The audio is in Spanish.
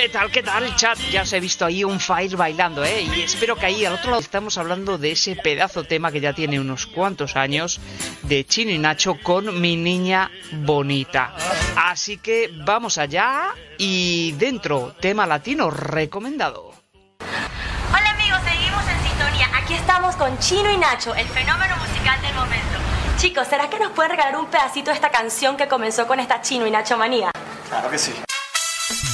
tal? ¿Qué tal, chat? Ya os he visto ahí un fire bailando, ¿eh? Y espero que ahí al otro lado estamos hablando de ese pedazo tema que ya tiene unos cuantos años de Chino y Nacho con Mi Niña Bonita. Así que vamos allá y dentro, tema latino recomendado. Hola amigos, seguimos en sintonía. Aquí estamos con Chino y Nacho, el fenómeno musical del momento. Chicos, ¿será que nos pueden regalar un pedacito de esta canción que comenzó con esta Chino y Nacho manía? Claro que sí.